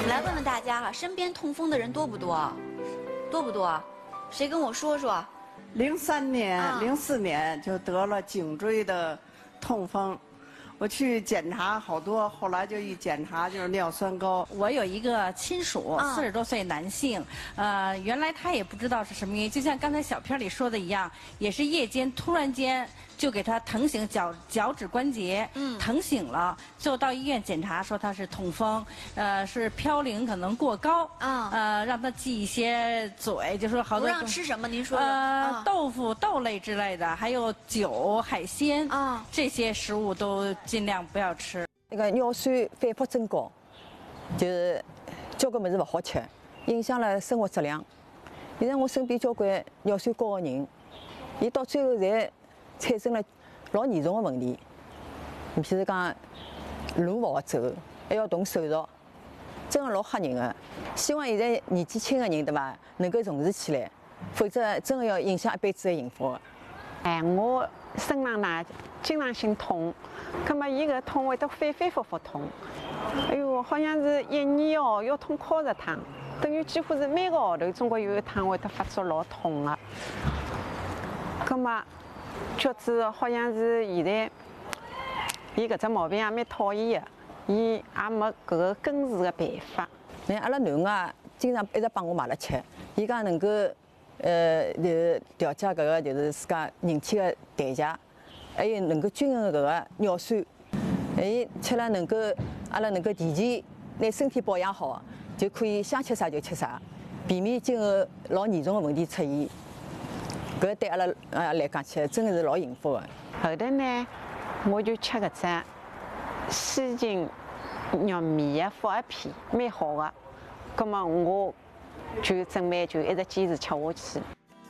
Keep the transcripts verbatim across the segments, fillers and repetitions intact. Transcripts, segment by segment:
来问问大家哈，身边痛风的人多不多？多不多？谁跟我说说？ 零三年、 啊零四年就得了颈椎的痛风，我去检查好多，后来就一检查就是尿酸高。 我有一个亲属， 啊四十多岁男性，呃，原来他也不知道是什么原因，就像刚才小片里说的一样，也是夜间突然间就给他疼醒脚脚趾关节， 嗯疼醒了，最后到医院检查说他是痛风，呃，是嘌呤可能过高， 啊呃，让他忌一些嘴，就说好不多让吃什么？您说说。 呃， 啊豆腐、豆类之类的，还有酒、海鲜啊这些食物都尽量不要吃。 那个尿酸反复增高，就是交关物事勿好吃，影响了生活质量。现在我身边交关尿酸高的人，伊到最后侪产生了老严重的问题。你譬如讲，路勿好走，还要动手术，真的老吓人的。希望现在年纪轻的人对伐，能够重视起来，否则真的要影响一辈子的幸福的。 哎，我身上呢经常性痛，葛么伊搿痛会得反反复复痛，哎哟，好像是一年哦要痛靠十趟，等于几乎是每个号头总归有一趟会得发作老痛的。葛么觉子好像是现在伊搿只毛病也蛮讨厌的，伊也没搿个根治的办法。 那阿拉囡恩啊，经常一直帮我买了吃，伊讲能够，呃，就是调节搿个就是自家人体的代谢，还有能够均衡搿个尿酸，伊吃了能够阿拉能够提前拿身体保养好，就可以想吃啥就吃啥，避免今后老严重的问题出现。搿对阿拉啊来讲起来，真的是老幸福的。 后头呢，我就吃搿只西芹玉米的复合片，蛮好的。葛么我就准备就一直坚持吃下去。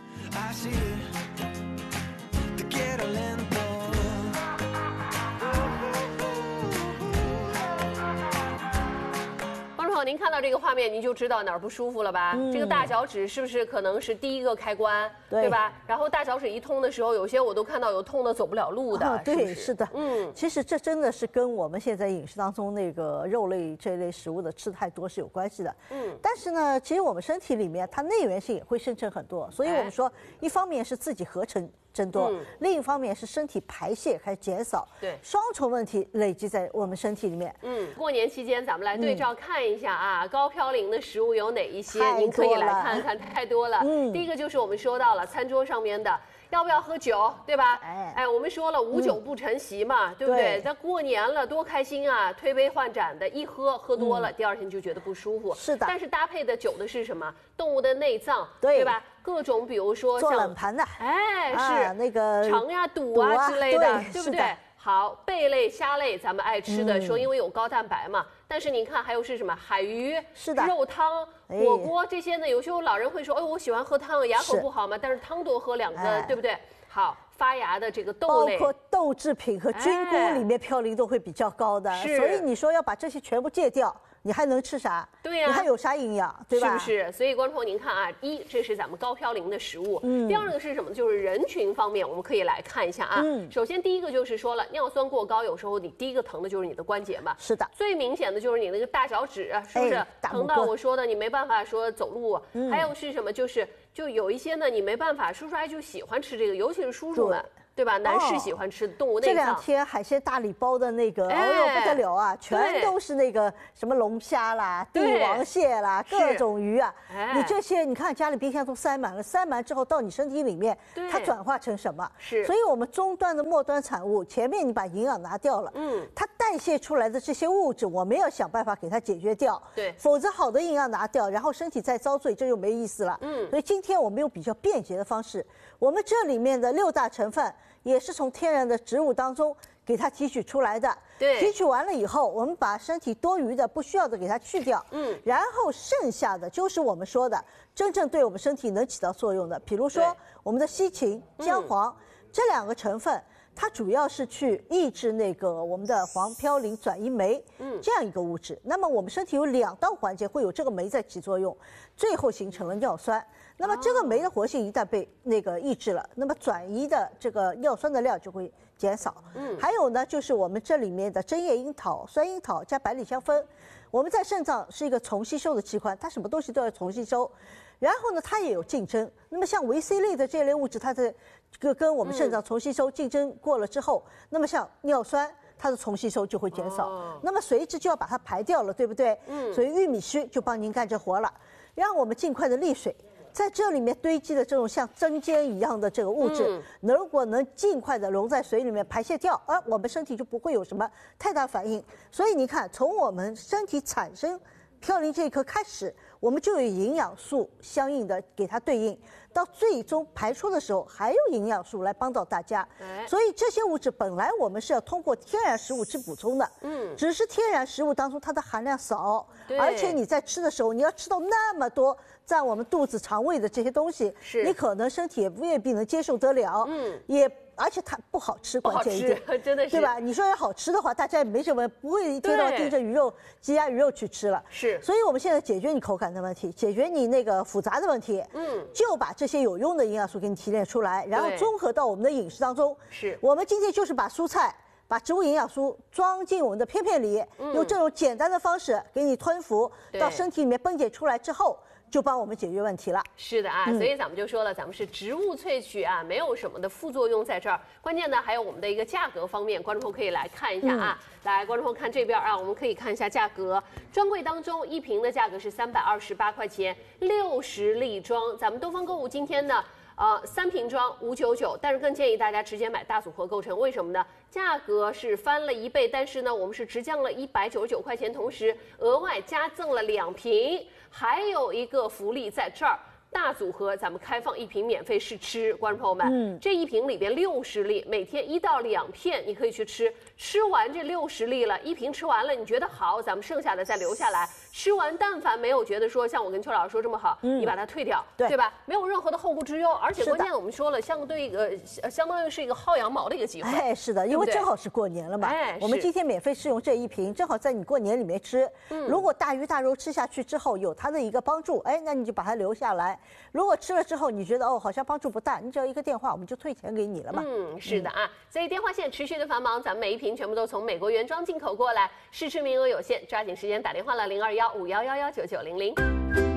Así te quiero lento. 观众朋友，您看到这个画面，您就知道哪儿不舒服了吧？ 嗯这个大脚趾是不是可能是第一个开关， 对对吧？然后大脚趾一痛的时候，有些我都看到有痛的走不了路的， 哦，对， 是不是？ 是的， 嗯， 其实这真的是跟我们现在饮食当中那个肉类这一类食物的吃太多是有关系的。 嗯， 但是呢，其实我们身体里面它内源性也会生成很多，所以我们说，一方面是自己合成增多， 嗯另一方面是身体排泄开始减少， 对双重问题累积在我们身体里面。 嗯，过年期间咱们来对照看一下啊，高嘌呤的食物有哪一些？ 太多了您可以来看看，太多了。 嗯第一个就是我们说到了餐桌上面的。要不要喝酒，对吧？ 哎哎，我们说了无酒不成席嘛，对不对对？ 咱过年了，多开心啊！推杯换盏的，一喝喝多了，第二天就觉得不舒服。 是的但是搭配的酒的是什么？动物的内脏， 对吧？各种比如说做像冷盘的， 哎， 啊是那个肠呀、肚肚啊啊之类的， 对对不对是的？ 好，贝类、虾类，咱们爱吃的， 嗯说因为有高蛋白嘛。但是您看，还有是什么？海鱼、 是的肉汤、 哎火锅这些呢？有时候老人会说，哎，我喜欢喝汤，牙口是不好嘛，但是汤多喝两个， 哎对不对？好，发芽的这个豆类， 包括豆制品和菌菇哎里面嘌呤都会比较高的， 是所以你说要把这些全部戒掉，你还能吃啥？ 对呀你还有啥营养，对吧？ 是不是？所以观众朋友，您看啊，一这是咱们高嘌呤的食物， 嗯第二个是什么？就是人群方面，我们可以来看一下啊。 嗯首先第一个就是说了，尿酸过高，有时候你第一个疼的就是你的关节嘛。 是的， 最明显的就是你那个大脚趾，是不是、 哎大拇疼到哥我说的你没办法说走路？ 嗯还有是什么？就是就有一些呢，你没办法，叔叔阿姨就喜欢吃这个，尤其是叔叔们，对吧？男士喜欢吃动物内这脏。 两天海鲜大礼包的那个， 哎哦呦不得了啊，全对都是那个什么龙虾啦、帝对王蟹啦， 是各种鱼啊。 哎你这些你看家里冰箱都塞满了，塞满之后到你身体里面对， 它转化成什么？ 是所以我们终端的末端产物，前面你把营养拿掉了， 嗯它代谢出来的这些物质，我们要想办法给它解决掉。 对否则好的营养拿掉，然后身体再遭罪，这就没意思了。 嗯所以今天我们用比较便捷的方式，我们这里面的六大成分也是从天然的植物当中给它提取出来的。 对提取完了以后，我们把身体多余的、不需要的给它去掉。 嗯然后剩下的就是我们说的真正对我们身体能起到作用的，比如对说我们的西芹、姜黄、这两个成分。 它主要是去抑制那个我们的黄嘌呤转移酶，嗯，这样一个物质。那么我们身体有两道环节会有这个酶在起作用，最后形成了尿酸。那么这个酶的活性一旦被那个抑制了，那么转移的这个尿酸的量就会减少。嗯，还有呢，就是我们这里面的针叶樱桃、酸樱桃加百里香酚，我们在肾脏是一个重吸收的器官，它什么东西都要重吸收。然后呢，它也有竞争。那么像维 C 类的这类物质，它的这个跟我们肾脏重吸收竞争过了之后，嗯、那么像尿酸，它的重吸收就会减少。哦、那么随之就要把它排掉了，对不对？嗯。所以玉米须就帮您干这活了，让我们尽快的利水。在这里面堆积的这种像针尖一样的这个物质，嗯、如果能尽快的溶在水里面排泄掉，而我们身体就不会有什么太大反应。所以你看，从我们身体产生嘌呤这一刻开始，我们就有营养素相应的给它对应，到最终排出的时候还有营养素来帮到大家。哎、所以这些物质本来我们是要通过天然食物去补充的，嗯，只是天然食物当中它的含量少，而且你在吃的时候你要吃到那么多占我们肚子肠胃的这些东西，是你可能身体也未必能接受得了，嗯，也。而且它不好吃，关键一点， 真的是， 对吧？你说要好吃的话，大家也没什么，不会一天到晚盯着鱼肉、鸡鸭鱼肉去吃了。 是， 所以我们现在解决你口感的问题，解决你那个复杂的问题，嗯，就把这些有用的营养素给你提炼出来，然后综合到我们的饮食当中。 是， 我们今天就是把蔬菜、把植物营养素装进我们的片片里，嗯、用这种简单的方式给你吞服到身体里面分解出来之后。就帮我们解决问题了。 是的啊，嗯、所以咱们就说了，咱们是植物萃取啊，没有什么的副作用在这儿。关键呢，还有我们的一个价格方面，观众朋友可以来看一下啊。嗯、来，观众朋友看这边啊，我们可以看一下价格。专柜当中一瓶的价格是三百二十八块钱，六十粒装。咱们东方购物今天呢。呃，三瓶装五九九，但是更建议大家直接买大组合购成，为什么呢？价格是翻了一倍，但是呢，我们是直降了一百九十九块钱，同时额外加赠了两瓶，还有一个福利在这儿。大组合咱们开放一瓶免费试吃，观众朋友们，嗯，这一瓶里边六十粒，每天一到两片，你可以去吃。吃完这六十粒了，一瓶吃完了，你觉得好，咱们剩下的再留下来。吃完，但凡没有觉得说像我跟邱老师说这么好，嗯、你把它退掉，对, 对吧？没有任何的后顾之忧，而且关键我们说了，相对一个相当于是一个薅羊毛的一个机会。 哎，是的，因为正好是过年了嘛。哎，我们今天免费试用这一瓶，正好在你过年里面吃。嗯，如果大鱼大肉吃下去之后有它的一个帮助，哎，那你就把它留下来。如果吃了之后你觉得哦好像帮助不大，你只要一个电话我们就退钱给你了嘛。 嗯，是的啊，嗯、所以电话线持续的繁忙，咱们每一瓶全部都从美国原装进口过来，试吃名额有限，抓紧时间打电话了零二幺五幺幺幺九九零零。